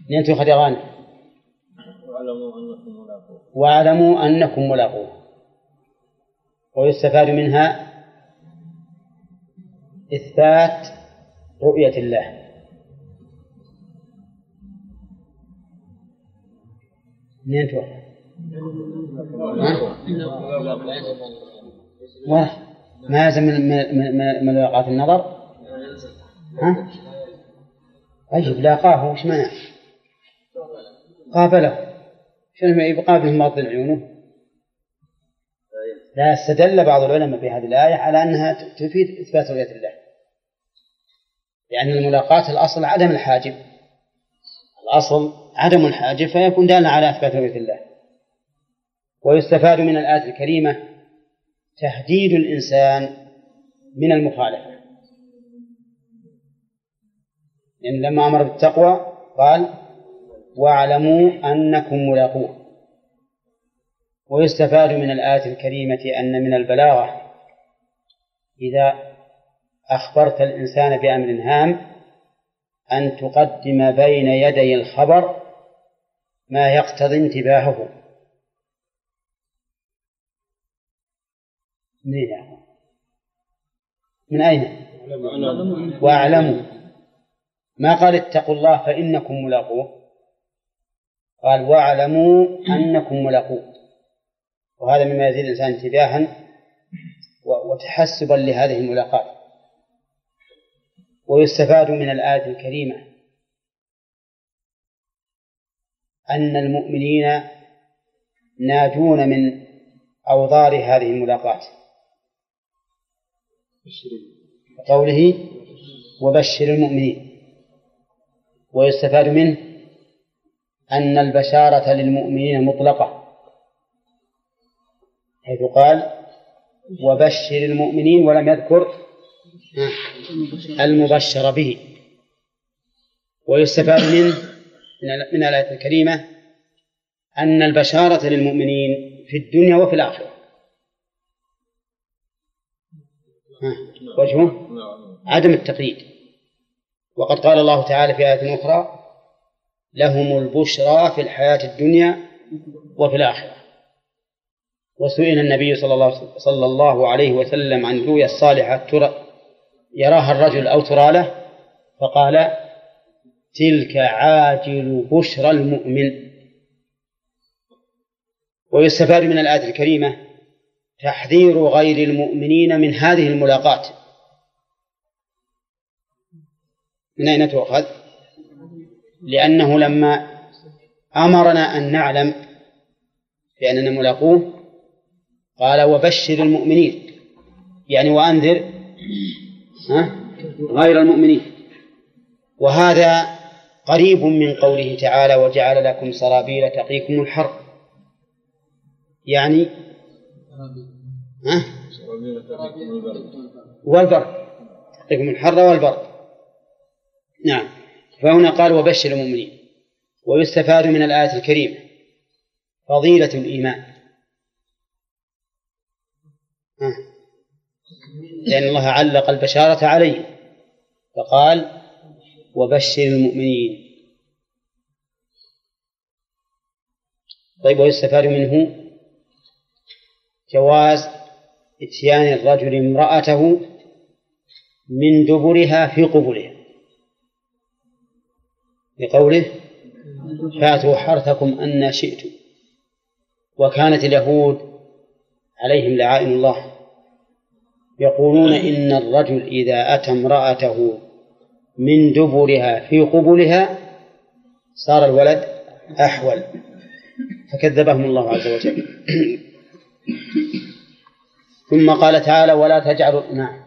ننتهي خديغان. واعلموا أنكم ملاقوه. ويستفاد منها إثبات رؤية الله. ننتهي ما يلزم من ملاقاة النظر. أجب لاقاه وش منع قابله شنو يقابله مغض عيونه. لا استدل بعض العلماء بهذه الآية على أنها تفيد إثبات رؤية الله، لأن الملاقاة الأصل عدم الحاجب، الأصل عدم الحاجب، فيكون دالا على إثبات رؤية الله. ويستفاد من الآية الكريمة تهديد الإنسان من المخالفة، يعني لما أمر بالتقوى قال واعلموا أنكم ملاقوه. ويستفاد من الآية الكريمة أن من البلاغة إذا أخبرت الإنسان بأمر هام أن تقدم بين يدي الخبر ما يقتضي انتباهه. من أين؟ واعلموا، ما قال اتقوا الله فإنكم ملاقوه، قال واعلموا أنكم ملاقوه، وهذا مما يزيد الإنسان انتباها وتحسبا لهذه الملاقات. ويستفاد من الآية الكريمة أن المؤمنين ناجون من أوضار هذه الملاقات، قوله وبشر المؤمنين. ويستفاد منه أن البشارة للمؤمنين مطلقة، حيث قال وبشر المؤمنين ولم يذكر المبشر به. ويستفاد منه من الآية الكريمة أن البشارة للمؤمنين في الدنيا وفي الآخرة. وجهه عدم التقييد، وقد قال الله تعالى في آية أخرى لهم البشرى في الحياة الدنيا وفي الآخرة. وسئل النبي صلى الله عليه وسلم عن الرؤيا الصالحة يراها الرجل أو ترى له، فقال تلك عاجل بشرى المؤمن. ويستفاد من الآية الكريمة تحذير غير المؤمنين من هذه الملاقات. من أين تؤخذ؟ لأنه لما أمرنا أن نعلم بأننا ملاقوه قال وبشر المؤمنين، يعني وأنذر غير المؤمنين. وهذا قريب من قوله تعالى وجعل لكم سرابيل تقيكم الحر، يعني والبرد، تقيكم الحر والبرد. نعم، فهنا قال وبشر المؤمنين. ويستفاد من الآية الكريمة فضيلة الإيمان، لأن الله علق البشارة عليه فقال وبشر المؤمنين. طيب، ويستفاد منه جواز إتيان الرجل امرأته من دبرها في قبلها، لقوله فاتوا حرثكم أن شئتم. وكانت اليهود عليهم لعائن الله يقولون إن الرجل إذا أتى امرأته من دبرها في قبلها صار الولد أحول، فكذبهم الله عز وجل. ثم قال تعالى ولا تجعلوا. نعم،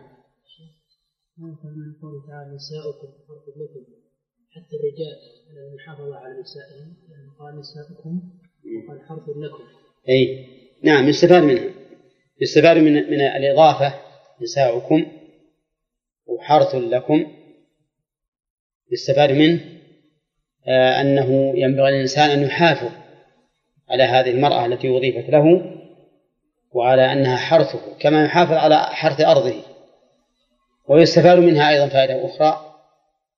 من قوله تعالى نساؤكم حرث لكم، حتى الرجال المحافظة على نسائهم قال نساؤكم وقال حرث لكم. أي نعم، يستفاد منها، يستفاد من الإضافة نساؤكم وحرث لكم. يستفاد منه أنه ينبغي للإنسان أن يحافظ على هذه المرأة التي أضيفت له وعلى أنها حرثه كما يحافظ على حرث أرضه. ويستفاد منها أيضا فائدة أخرى